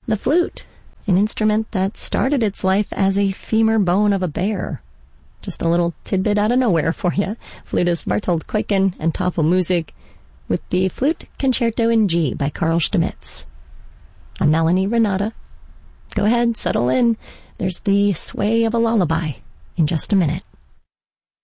The flute, an instrument that started its life as a femur bone of a bear. Just a little tidbit out of nowhere for you. Flutist Bartold Kuiken and Tafelmusik with the Flute Concerto in G by Carl Stamitz. I'm Melanie Renata. Go ahead, settle in. There's the sway of a lullaby in just a minute.